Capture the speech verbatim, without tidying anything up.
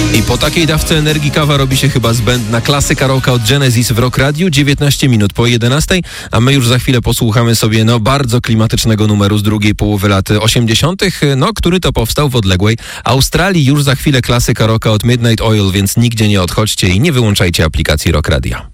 I po takiej dawce energii kawa robi się chyba zbędna. Klasyka rocka od Genesis w Rock Radiu, dziewiętnaście minut po jedenastej, a my już za chwilę posłuchamy sobie no bardzo klimatycznego numeru z drugiej połowy lat osiemdziesiątych, no który to powstał w odległej Australii. Już za chwilę klasyka rocka od Midnight Oil, więc nigdzie nie odchodźcie i nie wyłączajcie aplikacji Rock Radia.